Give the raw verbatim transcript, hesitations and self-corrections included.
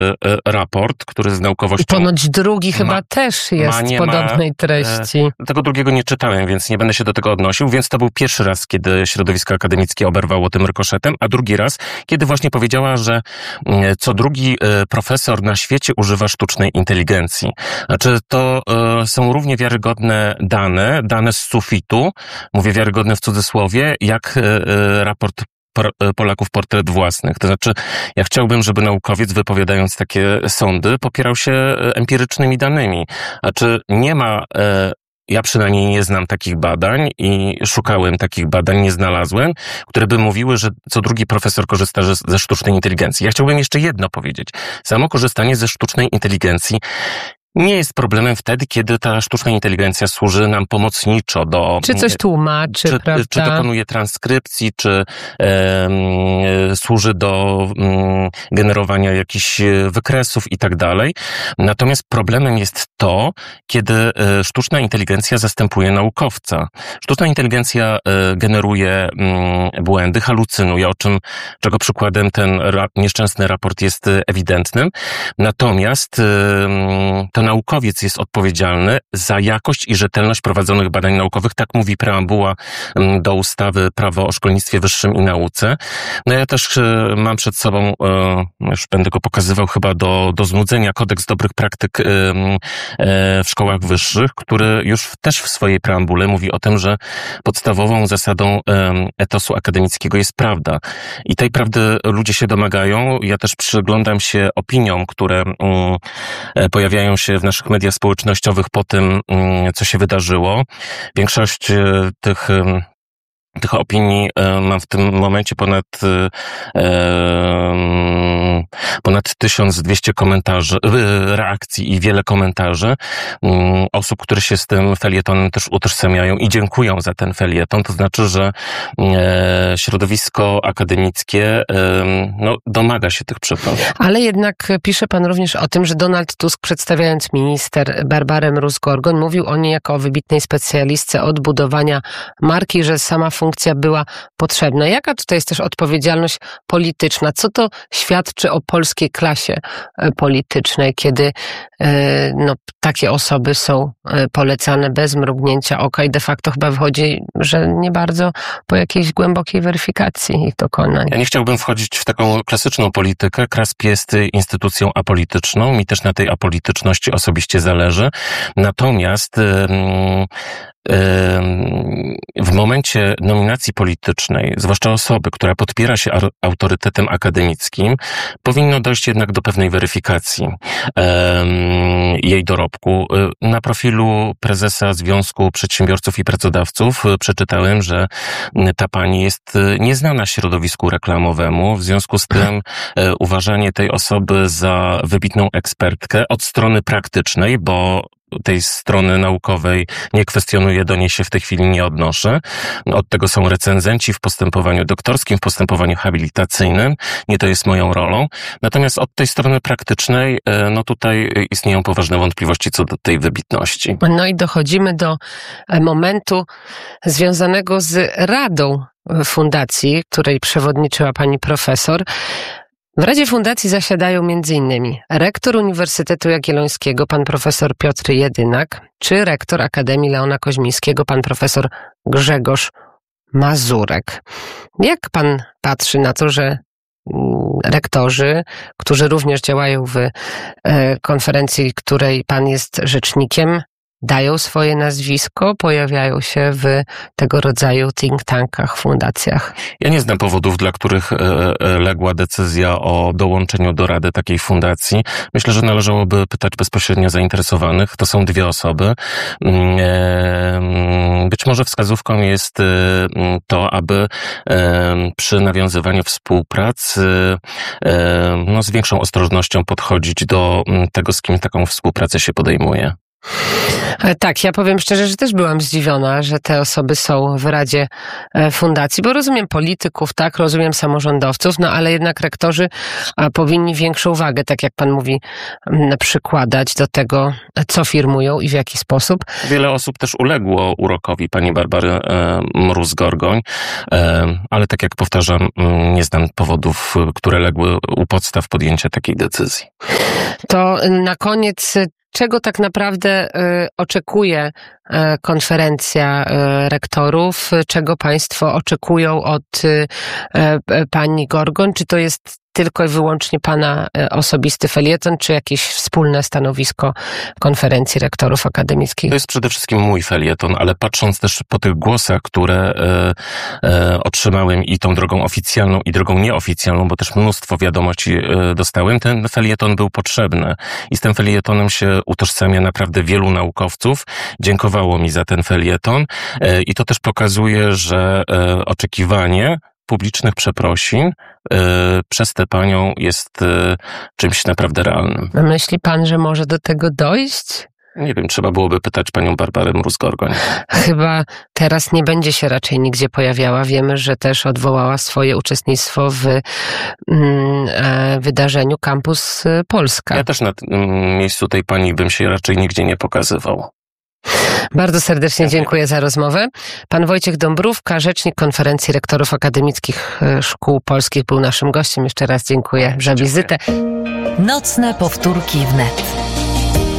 raport, który z naukowością... I ponoć drugi ma, chyba też jest ma, podobnej ma, treści. Tego drugiego nie czytałem, więc nie będę się do tego odnosił, więc to był pierwszy raz, kiedy środowisko akademickie oberwało tym rykoszetem, a drugi raz, kiedy właśnie powiedziała, że co drugi profesor na świecie używa sztucznej inteligencji. Znaczy, to są równie wiarygodne dane, dane z sufitu, mówię wiarygodne w cudzysłowie, jak raport Polaków portret własnych. To znaczy, ja chciałbym, żeby naukowiec, wypowiadając takie sądy, popierał się empirycznymi danymi. Znaczy, nie ma... Ja przynajmniej nie znam takich badań i szukałem takich badań, nie znalazłem, które by mówiły, że co drugi profesor korzysta ze sztucznej inteligencji. Ja chciałbym jeszcze jedno powiedzieć. Samo korzystanie ze sztucznej inteligencji nie jest problemem wtedy, kiedy ta sztuczna inteligencja służy nam pomocniczo do... Czy coś tłumaczy, czy, prawda? Czy dokonuje transkrypcji, czy e, służy do m, generowania jakichś wykresów i tak dalej. Natomiast problemem jest to, kiedy e, sztuczna inteligencja zastępuje naukowca. Sztuczna inteligencja e, generuje m, błędy, halucynuje, o czym, czego przykładem ten ra, nieszczęsny raport jest ewidentnym. Natomiast e, to naukowiec jest odpowiedzialny za jakość i rzetelność prowadzonych badań naukowych. Tak mówi preambuła do ustawy Prawo o szkolnictwie wyższym i nauce. No ja też mam przed sobą, już będę go pokazywał chyba do, do znudzenia, kodeks dobrych praktyk w szkołach wyższych, który już też w swojej preambule mówi o tym, że podstawową zasadą etosu akademickiego jest prawda. I tej prawdy ludzie się domagają. Ja też przyglądam się opiniom, które pojawiają się w naszych mediach społecznościowych po tym, co się wydarzyło. Większość tych Tych opinii mam w tym momencie ponad ponad tysiąc dwieście komentarzy, reakcji i wiele komentarzy osób, które się z tym felietonem też utożsamiają i dziękują za ten felieton. To znaczy, że środowisko akademickie no, domaga się tych przypadków. Ale jednak pisze pan również o tym, że Donald Tusk, przedstawiając minister Barbarę Mróz-Gorgoń, mówił o niej jako o wybitnej specjalistce od budowania marki, że sama funkcja była potrzebna. Jaka tutaj jest też odpowiedzialność polityczna? Co to świadczy o polskiej klasie politycznej, kiedy no, takie osoby są polecane bez mrugnięcia oka i de facto chyba wychodzi, że nie bardzo po jakiejś głębokiej weryfikacji ich dokonań. Ja nie chciałbym wchodzić w taką klasyczną politykę. K R A S P jest instytucją apolityczną. Mi też na tej apolityczności osobiście zależy. Natomiast w momencie nominacji politycznej, zwłaszcza osoby, która podpiera się autorytetem akademickim, powinno dojść jednak do pewnej weryfikacji jej dorobku. Na profilu prezesa Związku Przedsiębiorców i Pracodawców przeczytałem, że ta pani jest nieznana środowisku reklamowemu, w związku z tym uważanie tej osoby za wybitną ekspertkę od strony praktycznej, bo tej strony naukowej nie kwestionuję, do niej się w tej chwili nie odnoszę. Od tego są recenzenci w postępowaniu doktorskim, w postępowaniu habilitacyjnym. Nie to jest moją rolą. Natomiast od tej strony praktycznej, no tutaj istnieją poważne wątpliwości co do tej wybitności. No i dochodzimy do momentu związanego z Radą Fundacji, której przewodniczyła pani profesor. W Radzie Fundacji zasiadają między innymi rektor Uniwersytetu Jagiellońskiego, pan profesor Piotr Jedynak, czy rektor Akademii Leona Koźmińskiego, pan profesor Grzegorz Mazurek. Jak pan patrzy na to, że rektorzy, którzy również działają w konferencji, której pan jest rzecznikiem, dają swoje nazwisko, pojawiają się w tego rodzaju think tankach, fundacjach? Ja nie znam powodów, dla których legła decyzja o dołączeniu do Rady takiej fundacji. Myślę, że należałoby pytać bezpośrednio zainteresowanych. To są dwie osoby. Być może wskazówką jest to, aby przy nawiązywaniu współpracy no, z większą ostrożnością podchodzić do tego, z kim taką współpracę się podejmuje. Tak, ja powiem szczerze, że też byłam zdziwiona, że te osoby są w Radzie Fundacji, bo rozumiem polityków, tak, rozumiem samorządowców, no ale jednak rektorzy powinni większą uwagę, tak jak pan mówi, przykładać do tego, co firmują i w jaki sposób. Wiele osób też uległo urokowi pani Barbary Mróz-Gorgoń, ale tak jak powtarzam, nie znam powodów, które legły u podstaw podjęcia takiej decyzji. To na koniec, czego tak naprawdę y, oczekuje y, konferencja y, rektorów? Czego państwo oczekują od y, y, pani Gorgoń? Czy to jest tylko i wyłącznie pana y, osobisty felieton, czy jakieś wspólne stanowisko konferencji rektorów akademickich? To jest przede wszystkim mój felieton, ale patrząc też po tych głosach, które y, y, otrzymałem i tą drogą oficjalną i drogą nieoficjalną, bo też mnóstwo wiadomości y, dostałem, ten felieton był potrzebny i z tym felietonem się utożsamia naprawdę wielu naukowców. Dziękowało mi za ten felieton y, i to też pokazuje, że y, oczekiwanie publicznych przeprosin y, przez tę panią jest y, czymś naprawdę realnym. Myśli pan, że może do tego dojść? Nie wiem, trzeba byłoby pytać panią Barbarę Mróz-Gorgoń. Chyba teraz nie będzie się raczej nigdzie pojawiała. Wiemy, że też odwołała swoje uczestnictwo w mm, e, wydarzeniu Campus Polska. Ja też na tym miejscu tej pani bym się raczej nigdzie nie pokazywał. Bardzo serdecznie dziękuję za rozmowę. Pan Wojciech Dąbrówka, rzecznik Konferencji Rektorów Akademickich Szkół Polskich, był naszym gościem. Jeszcze raz dziękuję za wizytę. Nocne powtórki wnet.